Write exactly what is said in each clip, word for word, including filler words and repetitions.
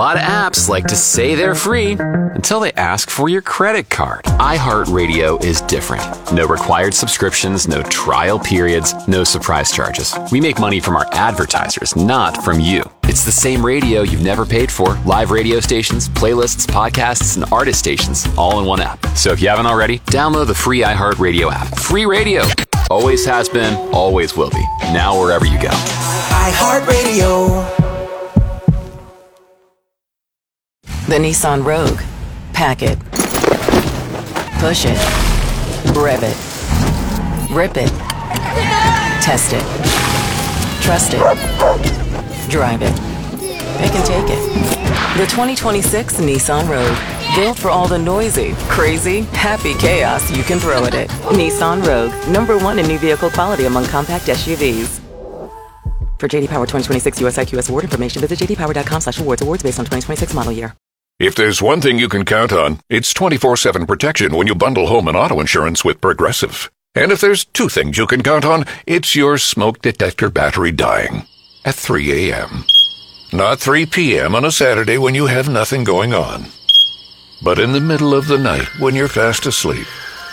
lot of apps like to say they're free until they ask for your credit card. iHeartRadio is different. No required subscriptions, no trial periods, no surprise charges. We make money from our advertisers, not from you. It's the same radio you've never paid for. Live radio stations, playlists, podcasts, and artist stations, all in one app. So if you haven't already, download the free iHeartRadio app. Free radio. Always has been, always will be. Now wherever you go. iHeartRadio. The Nissan Rogue. Pack it. Push it. Rev it. Rip it. Test it. Trust it. Drive it. Pick and take it. The twenty twenty-six Nissan Rogue. Built for all the noisy, crazy, happy chaos you can throw at it. Nissan Rogue. Number one in new vehicle quality among compact S U Vs. For J D Power twenty twenty-six U S I Q S award information, visit j d power dot com slash awards. Awards based on twenty twenty-six model year. If there's one thing you can count on, it's twenty-four seven protection when you bundle home and auto insurance with Progressive. And if there's two things you can count on, it's your smoke detector battery dying at three a.m. Not three p.m. on a Saturday when you have nothing going on, but in the middle of the night when you're fast asleep.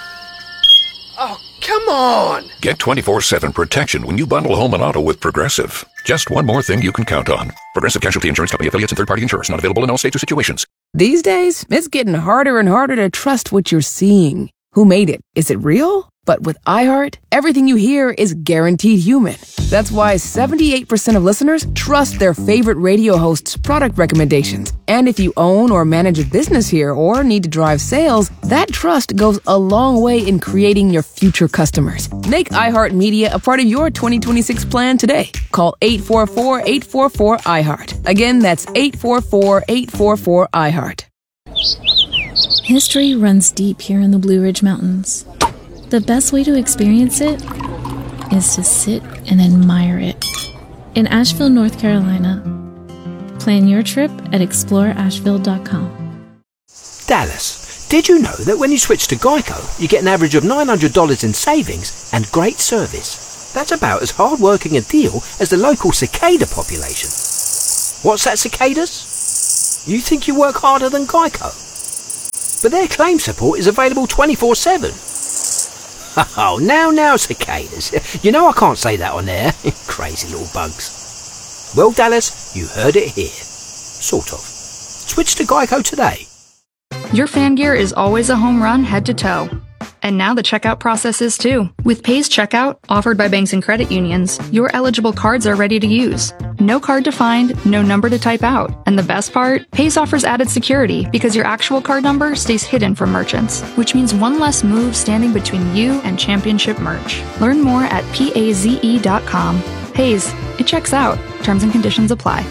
Oh, come on! Get twenty-four seven protection when you bundle home and auto with Progressive. Just one more thing you can count on. Progressive Casualty Insurance Company affiliates and third-party insurers. Not available in all states or situations. These days, it's getting harder and harder to trust what you're seeing. Who made it? Is it real? But with iHeart, everything you hear is guaranteed human. That's why seventy-eight percent of listeners trust their favorite radio host's product recommendations. And if you own or manage a business here or need to drive sales, that trust goes a long way in creating your future customers. Make iHeart Media a part of your twenty twenty-six plan today. Call eight four four, eight four four, iHeart. Again, that's eight four four, eight four four, iHeart. History runs deep here in the Blue Ridge Mountains. The best way to experience it is to sit and admire it. In Asheville, North Carolina. Plan your trip at explore asheville dot com. Dallas, did you know that when you switch to Geico, you get an average of nine hundred dollars in savings and great service? That's about as hard-working a deal as the local cicada population. What's that, cicadas? You think you work harder than Geico? But their claim support is available twenty-four seven. Oh, now, now, cicadas. You know I can't say that on air. Crazy little bugs. Well, Dallas, you heard it here. Sort of. Switch to Geico today. Your fan gear is always a home run head to toe. And now the checkout process is too. With Pays Checkout, offered by banks and credit unions, your eligible cards are ready to use. No card to find, no number to type out. And the best part? Pays offers added security because your actual card number stays hidden from merchants, which means one less move standing between you and championship merch. Learn more at paze dot com. Pays, it checks out. Terms and conditions apply.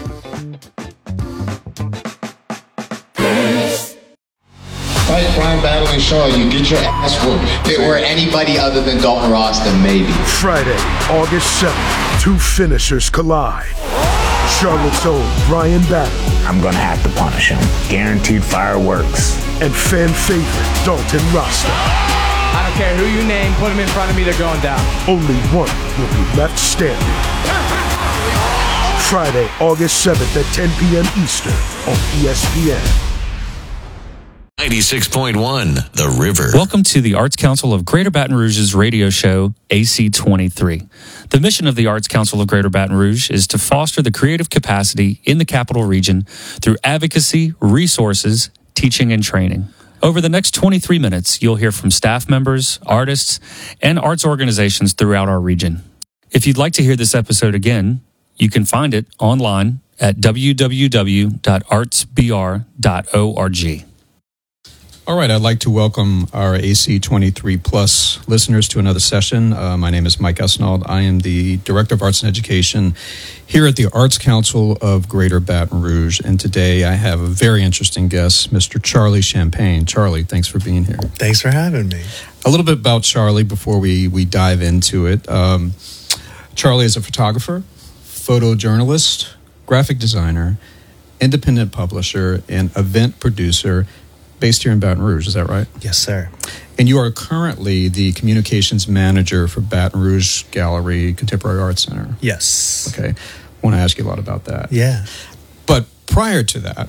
Fight Brian Battling Shaw, you get your ass whooped. If it were anybody other than Dalton Ross, then maybe. Friday, August seventh, two finishers collide. Charlotte's own Brian Battling. I'm gonna have to punish him. Guaranteed fireworks. And fan favorite Dalton Rasta. I don't care who you name, put him in front of me, they're going down. Only one will be left standing. Friday, August seventh at ten p.m. Eastern on E S P N. ninety-six point one, The River. Welcome to the Arts Council of Greater Baton Rouge's radio show, A C twenty-three. The mission of the Arts Council of Greater Baton Rouge is to foster the creative capacity in the capital region through advocacy, resources, teaching, and training. Over the next twenty-three minutes, you'll hear from staff members, artists, and arts organizations throughout our region. If you'd like to hear this episode again, you can find it online at w w w dot arts b r dot org. All right, I'd like to welcome our A C twenty-three Plus listeners to another session. Uh, my name is Mike Esnald. I am the Director of Arts and Education here at the Arts Council of Greater Baton Rouge. And today I have a very interesting guest, Mister Charlie Champagne. Charlie, thanks for being here. Thanks for having me. A little bit about Charlie before we, we dive into it. Um, Charlie is a photographer, photojournalist, graphic designer, independent publisher, and event producer based here in Baton Rouge. Is that right? Yes, sir. And you are currently the communications manager for Baton Rouge Gallery Contemporary Art Center. Yes. Okay. I want to ask you a lot about that. Yeah. But prior to that,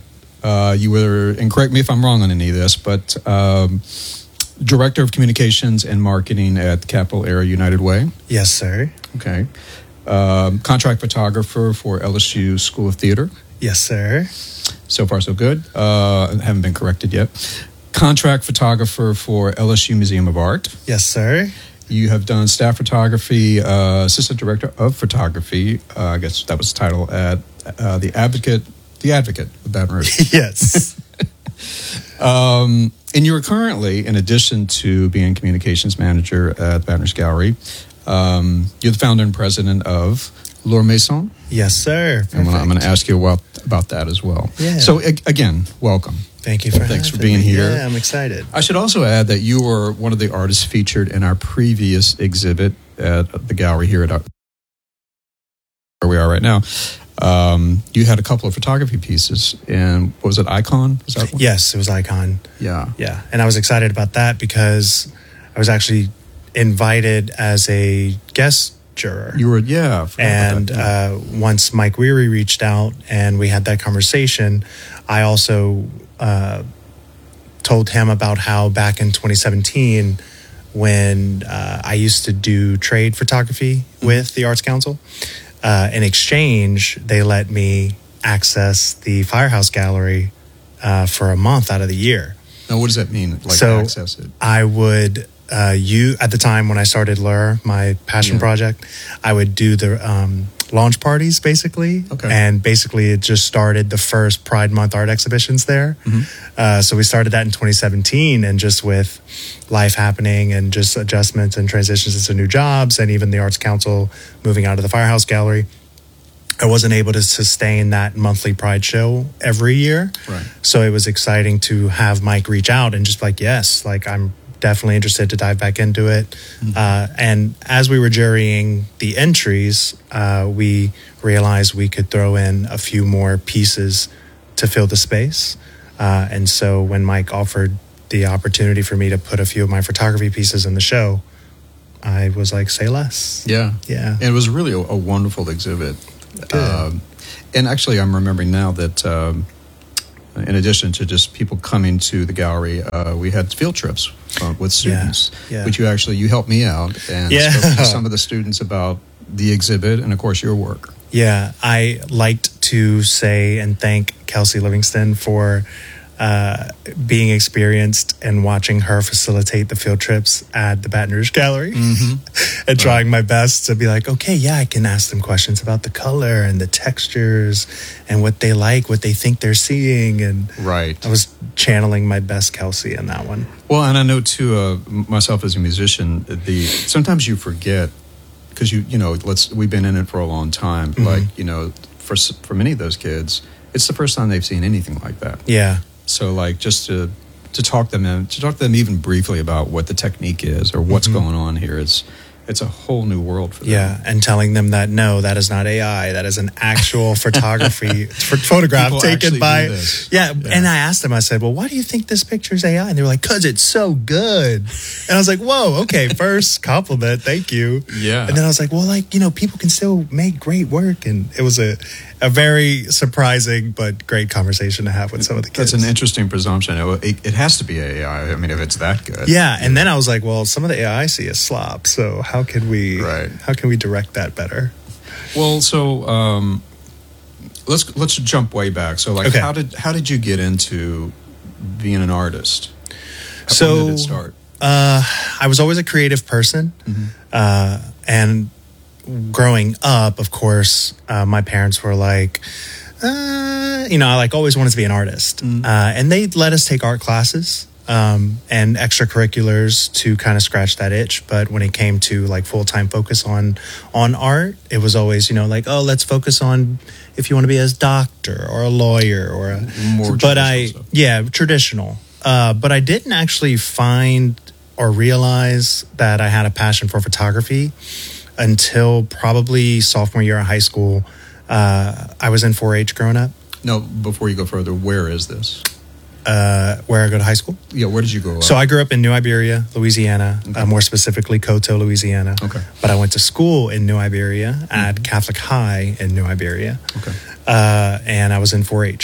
Uh, you were, and correct me if I'm wrong on any of this, but um, Director of Communications and Marketing at the Capital Area United Way. Yes, sir. Okay. Um, contract photographer for L S U School of Theater. Yes, sir. So far, so good. Uh, haven't been corrected yet. Contract photographer for L S U Museum of Art. Yes, sir. You have done staff photography, uh, assistant director of photography. Uh, I guess that was the title at uh, the Advocate, the Advocate of Baton Rouge. Yes. um, and you are currently, in addition to being communications manager at the Baton Rouge Gallery, um, you're the founder and president of L'Or Maison. Yes, sir. And I'm going to ask you about, about that as well. Yeah. So a- again, welcome. Thank you for Thanks for having being me. here. Yeah, I'm excited. I should also add that you were one of the artists featured in our previous exhibit at the gallery here at our, where we are right now. Um, you had a couple of photography pieces, and what was it, Icon? Was that one? Yes, it was Icon. Yeah. Yeah. And I was excited about that because I was actually invited as a guest juror. You were, yeah. And uh, once Mike Weary reached out and we had that conversation, I also uh, told him about how back in twenty seventeen, when uh, I used to do trade photography mm-hmm. with the Arts Council, uh, in exchange, they let me access the Firehouse Gallery uh, for a month out of the year. Now, what does that mean, like so access it? I would... Uh, you at the time when I started L'Or, my passion yeah. project, I would do the um, launch parties basically, okay. and basically it just started the first Pride Month art exhibitions there. Mm-hmm. Uh, so we started that in twenty seventeen, and just with life happening and just adjustments and transitions into new jobs, and even the Arts Council moving out of the Firehouse Gallery, I wasn't able to sustain that monthly Pride show every year. Right. So it was exciting to have Mike reach out and just like, yes, like I'm definitely interested to dive back into it. Mm-hmm. Uh, and as we were jurying the entries, uh, we realized we could throw in a few more pieces to fill the space. Uh, and so when Mike offered the opportunity for me to put a few of my photography pieces in the show, I was like, say less. Yeah. Yeah. And it was really a, a wonderful exhibit. Um, and actually, I'm remembering now that um, in addition to just people coming to the gallery, uh, we had field trips uh, with students, yeah, yeah. which you actually, you helped me out and yeah. spoke to some of the students about the exhibit and, of course, your work. Yeah, I liked to say and thank Kelsey Livingston for uh, being experienced and watching her facilitate the field trips at the Baton Rouge Gallery mm-hmm. and trying my best to be like, okay, yeah, I can ask them questions about the color and the textures and what they like, what they think they're seeing. And right. I was channeling my best Kelsey in that one. Well, and I know too, uh, myself as a musician, the sometimes you forget because you you know let's we've been in it for a long time. Mm-hmm. Like you know, for for many of those kids, it's the first time they've seen anything like that. Yeah. So like just to to talk them in, to talk to them even briefly about what the technique is or what's mm-hmm. going on here, it's it's a whole new world for them. Yeah, and telling them that no, that is not A I, that is an actual photography for photograph People taken by. Yeah, yeah, and I asked them, I said, well, why do you think this picture is A I? And they were like, because it's so good. And I was like, whoa, okay, first compliment, thank you. Yeah. And then I was like, well, like, you know, people can still make great work. And it was a, a very surprising but great conversation to have with some of the kids. That's an interesting presumption. It, it, it has to be A I. I mean, if it's that good. Yeah, and then I was like, well, some of the A I I see is slop, so how can we right. how can we direct that better? Well, so um, let's let's jump way back. So, like, okay. how did how did you get into being an artist? How so, when did it start? Uh, I was always a creative person, mm-hmm. uh, and growing up, of course, uh, my parents were like, uh, you know, I like always wanted to be an artist, mm-hmm. uh, and they let us take art classes. Um, and extracurriculars to kind of scratch that itch. But when it came to like full-time focus on on art, it was always, you know, like, oh, let's focus on if you want to be a doctor or a lawyer or a more but I stuff. yeah, traditional. Uh, but I didn't actually find or realize that I had a passion for photography until probably sophomore year of high school. Uh, I was in four H growing up. No, before you go further, where is this? Uh, where I go to high school. Yeah, where did you go? So I grew up in New Iberia, Louisiana, okay. uh, more specifically Coteau, Louisiana. Okay. But I went to school in New Iberia at mm-hmm. Catholic High in New Iberia. Okay. Uh, and I was in four H.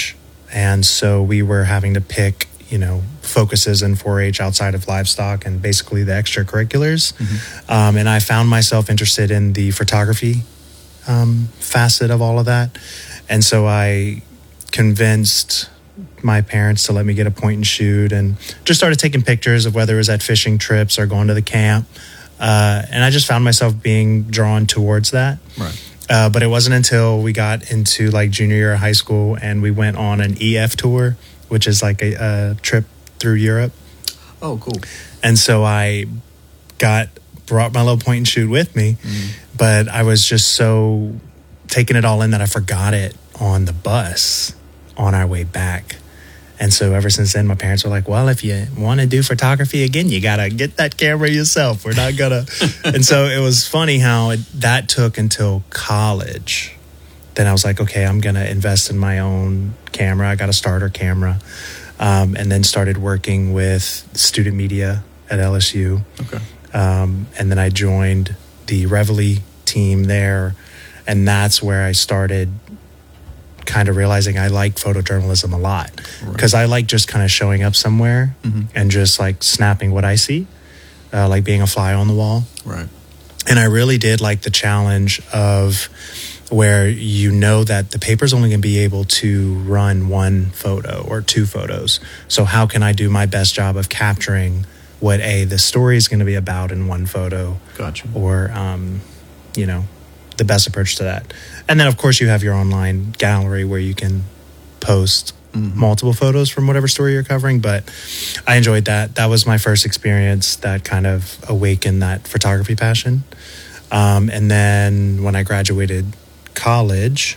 And so we were having to pick, you know, focuses in four H outside of livestock and basically the extracurriculars. Mm-hmm. Um, and I found myself interested in the photography um, facet of all of that. And so I convinced my parents to let me get a point and shoot and just started taking pictures of whether it was at fishing trips or going to the camp. Uh, and I just found myself being drawn towards that. Right. Uh, but it wasn't until we got into like junior year of high school and we went on an E F tour, which is like a, a trip through Europe. Oh, cool. And so I got brought my little point and shoot with me, mm. but I was just so taking it all in that I forgot it on the bus on our way back. And so ever since then, my parents were like, well, if you want to do photography again, you got to get that camera yourself. We're not going to. And so it was funny how it, that took until college. Then I was like, okay, I'm going to invest in my own camera. I got a starter camera. Um, and then started working with student media at L S U. Okay. Um, and then I joined the Reveille team there. And that's where I started kind of realizing I like photojournalism a lot. Because right. I like just kind of showing up somewhere mm-hmm. and just like snapping what I see, uh, like being a fly on the wall. Right. And I really did like the challenge of where you know that the paper's only going to be able to run one photo or two photos. So how can I do my best job of capturing what A, the story is going to be about in one photo. Gotcha. Or, um, you know, the best approach to that. And then, of course, you have your online gallery where you can post mm-hmm. multiple photos from whatever story you're covering. But I enjoyed that. That was my first experience that kind of awakened that photography passion. Um, and then when I graduated college,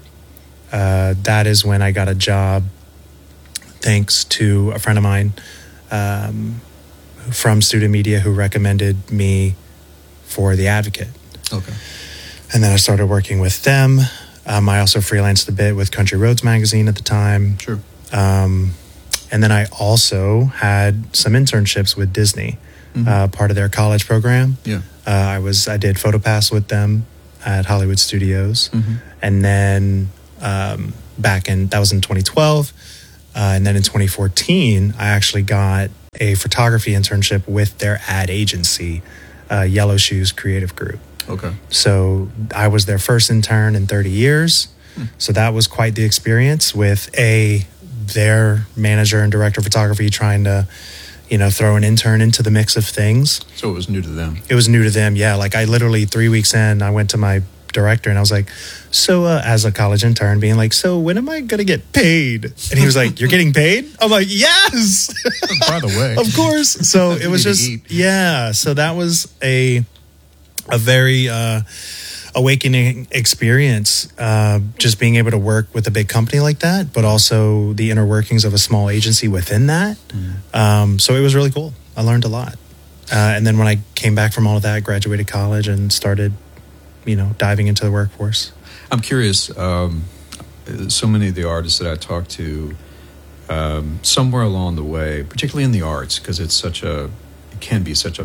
uh, that is when I got a job thanks to a friend of mine um, from student media who recommended me for The Advocate. Okay. And then I started working with them. Um, I also freelanced a bit with Country Roads magazine at the time. Sure. Um, and then I also had some internships with Disney, mm-hmm. uh, part of their college program. Yeah. Uh, I was I did PhotoPass with them at Hollywood Studios. Mm-hmm. And then um, back in, that was in twenty twelve. Uh, and then in twenty fourteen, I actually got a photography internship with their ad agency, uh, Yellow Shoes Creative Group. Okay. So I was their first intern in thirty years. Hmm. So that was quite the experience with a, their manager and director of photography trying to, you know, throw an intern into the mix of things. So it was new to them. It was new to them, yeah. Like I literally, three weeks in, I went to my director and I was like, so uh, as a college intern being like, so when am I going to get paid? And he was like, you're getting paid? I'm like, yes. By the way. Of course. So it was just, yeah. So that was a, a very uh, awakening experience, uh, just being able to work with a big company like that, but also the inner workings of a small agency within that. Mm. Um, so it was really cool. I learned a lot. Uh, and then when I came back from all of that, I graduated college and started, you know, diving into the workforce. I'm curious, um, so many of the artists that I talk to, um, somewhere along the way, particularly in the arts, because it's such a, it can be such a,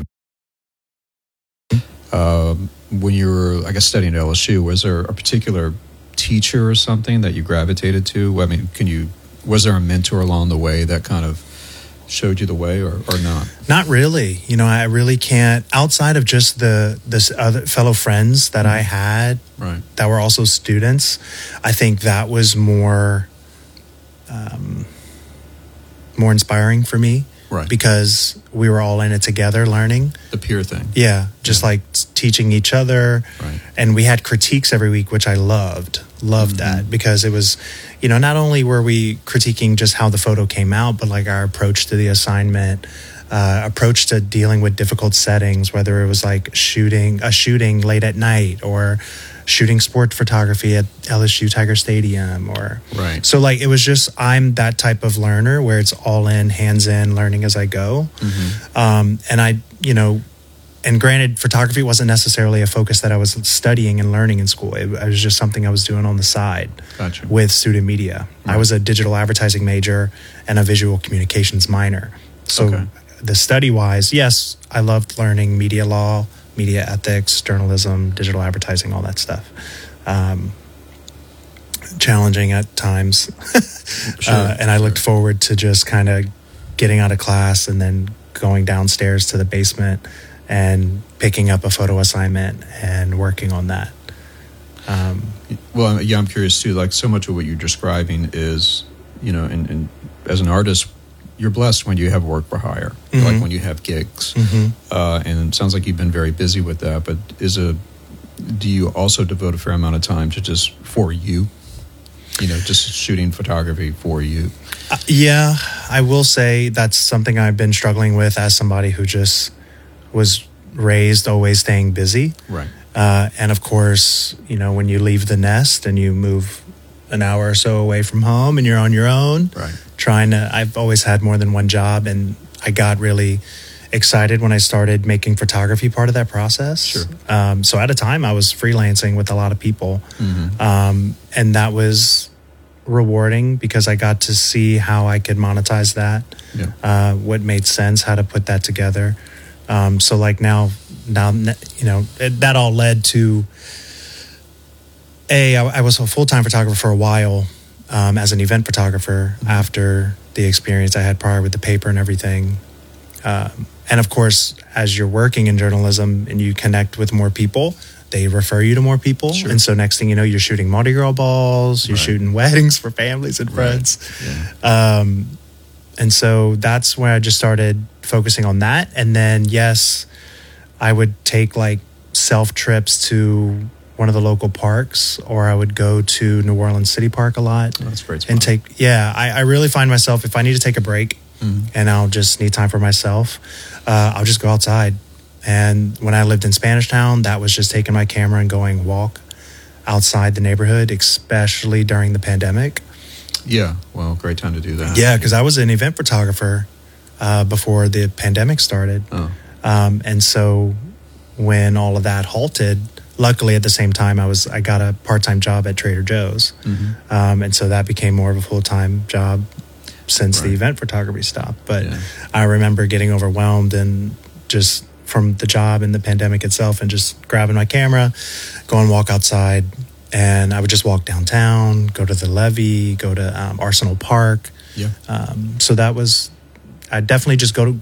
um, when you were, I guess, studying at L S U, was there a particular teacher or something that you gravitated to? I mean, can you, was there a mentor along the way that kind of showed you the way, or, or not? Not really. You know, I really can't, outside of just the this other fellow friends that I had right. that were also students, I think that was more um, more inspiring for me. Right. Because we were all in it together learning. The peer thing. Yeah. Just yeah. like teaching each other. Right. And we had critiques every week, which I loved. Loved mm-hmm. that because it was, you know, not only were we critiquing just how the photo came out, but like our approach to the assignment, uh, approach to dealing with difficult settings, whether it was like shooting, a shooting late at night or shooting sport photography at L S U Tiger Stadium or right. So like it was just, I'm that type of learner where it's all in, hands in, learning as I go. Mm-hmm. Um, and I, you know, and granted, photography wasn't necessarily a focus that I was studying and learning in school. It, it was just something I was doing on the side gotcha. with student media. Right. I was a digital advertising major and a visual communications minor. So okay. the study wise, yes, I loved learning media law, media ethics, journalism, digital advertising, all that stuff. Um, challenging at times. Sure, uh, and I looked forward to just kind of getting out of class and then going downstairs to the basement and picking up a photo assignment and working on that. Um, well, yeah, I'm curious too. Like, so much of what you're describing is, you know, and, and as an artist, you're blessed when you have work for hire, Mm-hmm. like when you have gigs. Mhm. Uh, and it sounds like you've been very busy with that. But is a do you also devote a fair amount of time to just for you? You know, just shooting photography for you. Uh, yeah, I will say that's something I've been struggling with as somebody who just was raised always staying busy. Right. Uh, and of course, you know, when you leave the nest and you move an hour or so away from home and you're on your own, right. trying to, I've always had more than one job, and I got really excited when I started making photography part of that process. Sure. Um, so at a time I was freelancing with a lot of people. Mm-hmm. Um, and that was rewarding because I got to see how I could monetize that, Yeah. uh, what made sense, how to put that together. Um, so like now, now, you know, it, that all led to, A, I, I was a full-time photographer for a while, um, as an event photographer Mm-hmm. after the experience I had prior with the paper and everything. Um, and of course, as you're working in journalism and you connect with more people, they refer you to more people. Sure. And so next thing you know, you're shooting Mardi Gras balls, you're Right. shooting weddings for families and friends. Yeah. Um, and so that's where I just started focusing on that. And then, yes, I would take like self trips to one of the local parks, or I would go to New Orleans City Park a lot. Oh, that's great spot. And take, yeah, I, I really find myself, if I need to take a break Mhm. and I'll just need time for myself, uh, I'll just go outside. And when I lived in Spanish Town, that was just taking my camera and going walk outside the neighborhood, especially during the pandemic. Yeah. Well, great time to do that. Yeah, because I was an event photographer uh, before the pandemic started. Oh. Um, and so when all of that halted, luckily at the same time, I was I got a part-time job at Trader Joe's. Mhm. Um, and so that became more of a full-time job since the Right. event photography stopped. But Yeah. I remember getting overwhelmed and just from the job and the pandemic itself and just grabbing my camera, go and walk outside. And I would just walk downtown, go to the levee, go to um, Arsenal Park. Yeah. Um, so that was, I definitely just go to